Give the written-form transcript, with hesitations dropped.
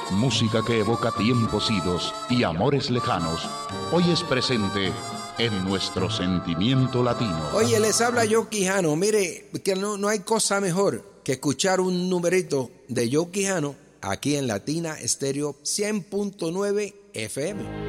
Música que evoca tiempos idos y amores lejanos, hoy es presente en nuestro sentimiento latino. Oye, les habla Joe Quijano. Mire, que no hay cosa mejor que escuchar un numerito de Joe Quijano aquí en Latina Estéreo 100.9 FM.